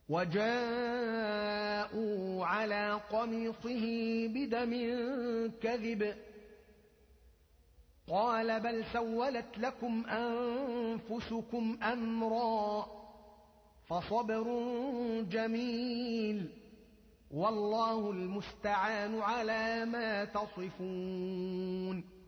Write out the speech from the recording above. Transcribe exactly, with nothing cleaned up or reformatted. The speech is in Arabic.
وجاءوا على قميصه بدم كذب قال بل سولت لكم أنفسكم أمرا فصبر جميل والله المستعان على ما تصفون.